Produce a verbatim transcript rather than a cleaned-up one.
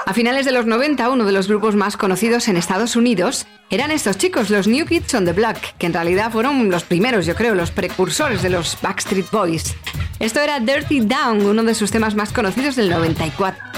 A finales de los noventa, uno de los grupos más conocidos en Estados Unidos eran estos chicos, los New Kids on the Block, que en realidad fueron los primeros, yo creo, los precursores de los Backstreet Boys. Esto era Dirty Down, uno de sus temas más conocidos del noventa y cuatro.